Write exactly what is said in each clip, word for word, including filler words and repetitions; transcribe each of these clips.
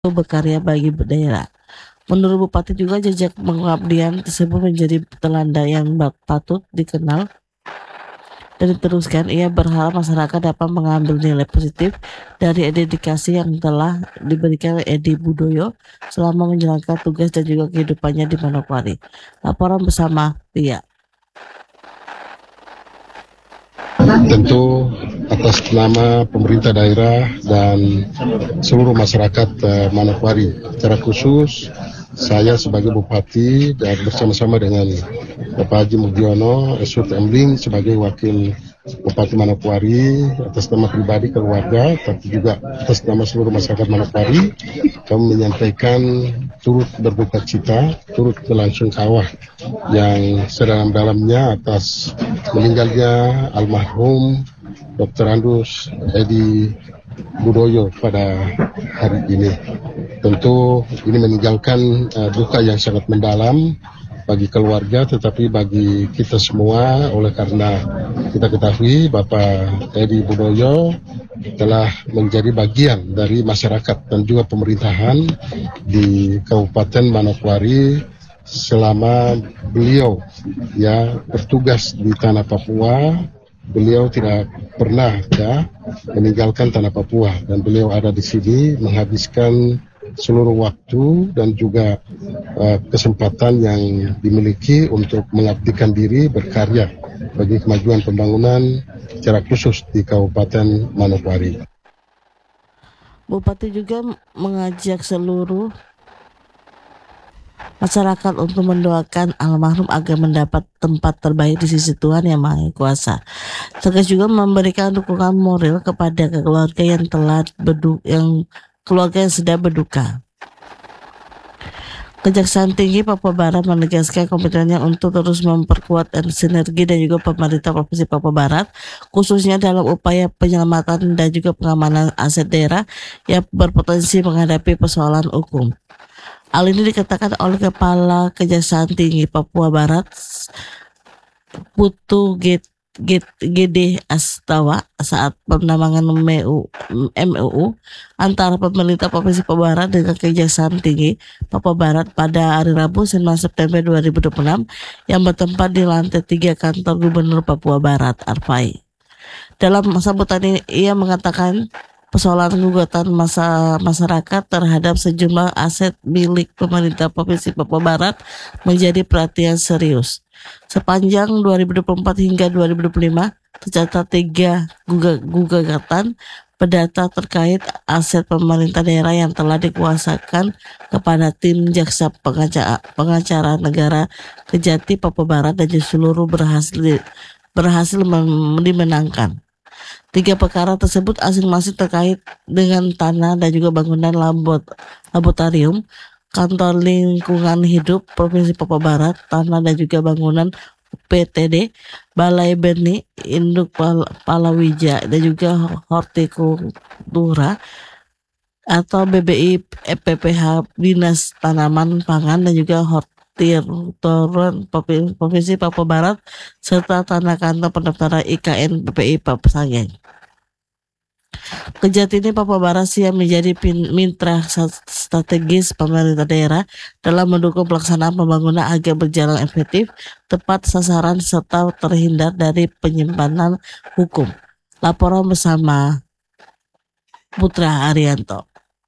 berkarya bagi daerah. Menurut Bupati juga jejak pengabdian tersebut menjadi teladan yang patut dikenal dan diteruskan. Ia berharap masyarakat dapat mengambil nilai positif dari dedikasi yang telah diberikan Edi Budoyo selama menjalankan tugas dan juga kehidupannya di Manokwari. Laporan bersama Tia. Tentu atas nama pemerintah daerah dan seluruh masyarakat uh, Manokwari, secara khusus saya sebagai Bupati dan bersama-sama dengan Bapak Haji Mugiono S W T Emling sebagai Wakil Bupati Manokwari, atas nama pribadi keluarga, tapi juga atas nama seluruh masyarakat Manokwari, kami menyampaikan turut berduka cita, turut belasungkawa yang sedalam-dalamnya atas meninggalnya almarhum Doktor Andus Edi Budoyo pada hari ini. Tentu ini meninggalkan uh, duka yang sangat mendalam bagi keluarga, tetapi bagi kita semua, oleh karena kita ketahui Bapak Edi Budoyo telah menjadi bagian dari masyarakat dan juga pemerintahan di Kabupaten Manokwari selama beliau ya bertugas di tanah Papua. Beliau tidak pernah ya meninggalkan tanah Papua dan beliau ada di sini menghabiskan seluruh waktu dan juga uh, kesempatan yang dimiliki untuk mengabdikan diri berkarya bagi kemajuan pembangunan secara khusus di Kabupaten Manokwari. Bupati juga mengajak seluruh masyarakat untuk mendoakan almarhum agar mendapat tempat terbaik di sisi Tuhan Yang Maha Kuasa. Tegas juga memberikan dukungan moral kepada keluarga yang telah berdu yang keluarga yang sedang berduka. Kejaksaan Tinggi Papua Barat menegaskan komitmennya untuk terus memperkuat sinergi dan juga pemerintah Provinsi Papua Barat, khususnya dalam upaya penyelamatan dan juga pengamanan aset daerah yang berpotensi menghadapi persoalan hukum. Hal ini dikatakan oleh Kepala Kejaksaan Tinggi Papua Barat, Putu G D Astawa, saat penambangan M U U antara pemerintah Provinsi Papua Barat dengan Kejaksaan Tinggi Papua Barat pada hari Rabu sembilan September dua ribu dua puluh enam yang bertempat di lantai tiga kantor Gubernur Papua Barat Arfai. Dalam sambutan ini ia mengatakan persoalan gugatan masa masyarakat terhadap sejumlah aset milik pemerintah Provinsi Papua Barat menjadi perhatian serius. Sepanjang dua ribu dua puluh empat hingga dua ribu dua puluh lima tercatat tiga gugatan perdata terkait aset pemerintah daerah yang telah dikuasakan kepada tim jaksa pengacara, pengacara negara Kejati Papua Barat dan seluruh berhasil berhasil dimenangkan. Tiga perkara tersebut masing-masing terkait dengan tanah dan juga bangunan labot, laboratorium, kantor lingkungan hidup Provinsi Papua Barat, tanah dan juga bangunan P T D, Balai Benih, Induk Pal Palawija dan juga Hortikultura atau B B I P P H Dinas Tanaman Pangan dan juga Hortikultura Provinsi Papua Barat serta tanah kantor pendaftaran I K N P P I Papua Sangeng. Kejati ini Papua Barat siap menjadi mitra strategis pemerintah daerah dalam mendukung pelaksanaan pembangunan agar berjalan efektif, tepat sasaran serta terhindar dari penyimpanan hukum. Laporan bersama Putra Arianto.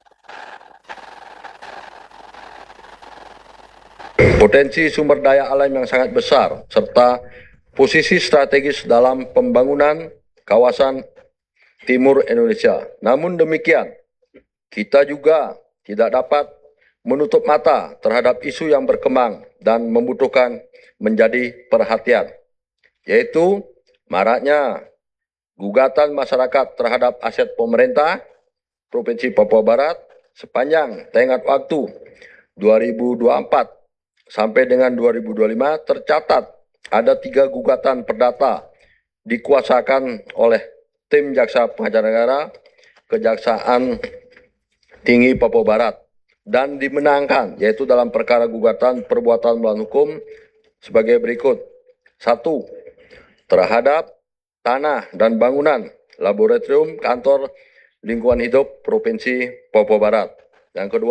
Potensi sumber daya alam yang sangat besar serta posisi strategis dalam pembangunan kawasan Timur Indonesia. Namun demikian, kita juga tidak dapat menutup mata terhadap isu yang berkembang dan membutuhkan menjadi perhatian, yaitu maraknya gugatan masyarakat terhadap aset pemerintah Provinsi Papua Barat sepanjang tenggat waktu dua ribu dua puluh empat sampai dengan dua ribu dua puluh lima tercatat ada tiga gugatan perdata dikuasakan oleh tim jaksa pengacara negara Kejaksaan Tinggi Papua Barat dan dimenangkan, yaitu dalam perkara gugatan perbuatan melawan hukum sebagai berikut. Satu, terhadap tanah dan bangunan laboratorium kantor lingkungan hidup Provinsi Papua Barat. Yang kedua,